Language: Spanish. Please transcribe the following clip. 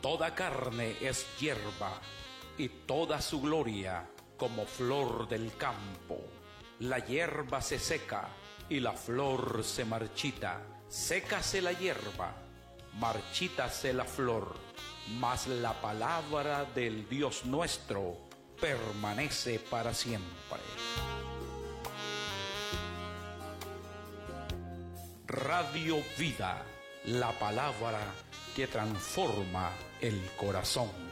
Toda carne es hierba, y toda su gloria como flor del campo. La hierba se seca, y la flor se marchita. Sécase la hierba, marchítase la flor, mas la palabra del Dios nuestro permanece para siempre. Radio Vida, la palabra que transforma el corazón.